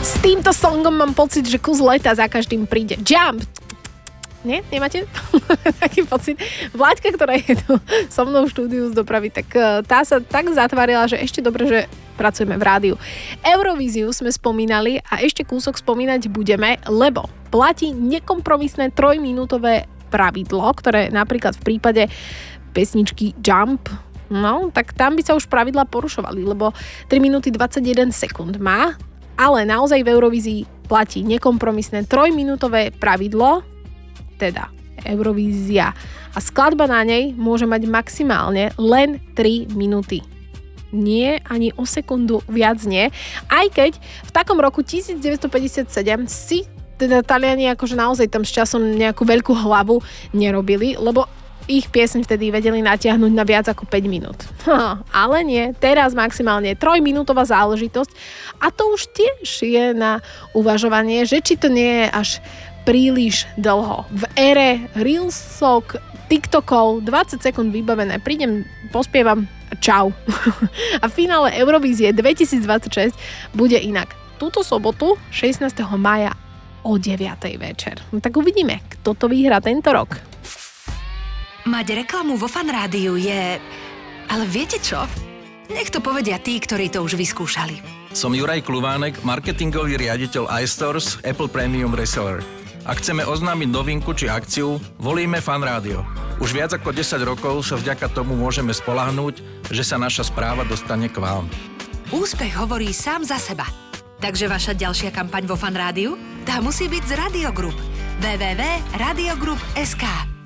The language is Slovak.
S týmto songom mám pocit, že kus leta za každým príde. Jump! Nie? Nemáte? Taký pocit. Vláďka, ktorá je tu so mnou v štúdiu z dopravy, tak tá sa tak zatvárila, že ešte dobre, že pracujeme v rádiu. Eurovíziu sme spomínali a ešte kúsok spomínať budeme, lebo platí nekompromisné 3-minútové pravidlo, ktoré napríklad v prípade pesničky Jump, no, tak tam by sa už pravidlá porušovali, lebo 3 minúty 21 sekúnd má, ale naozaj v Eurovízii platí nekompromisné 3-minútové pravidlo, teda Eurovízia. A skladba na nej môže mať maximálne len 3 minúty. Nie, ani o sekundu viac nie. Aj keď v takom roku 1957 si teda Taliani akože naozaj tam s časom nejakú veľkú hlavu nerobili, lebo ich pieseň vtedy vedeli natiahnuť na viac ako 5 minút. Ale nie, teraz maximálne 3-minútová záležitosť a to už tiež je na uvažovanie, že či to nie je až príliš dlho. V ére Reelsok, TikTokov, 20 sekúnd vybavené. Prídem, pospievam, čau. A v finále Eurovízie 2026 bude inak. Túto sobotu, 16. mája o 9. večer. No tak uvidíme, kto to vyhrá tento rok. Mať reklamu vo Fan Rádiu je... Ale viete čo? Nech to povedia tí, ktorí to už vyskúšali. Som Juraj Kluvánek, marketingový riaditeľ iStores, Apple Premium Reseller. Ak chceme oznámiť novinku či akciu, volíme Fan Rádio. Už viac ako 10 rokov sa vďaka tomu môžeme spoľahnúť, že sa naša správa dostane k vám. Úspech hovorí sám za seba. Takže vaša ďalšia kampaň vo Fan Rádiu? Tá musí byť z Radio Group. www.radiogroup.sk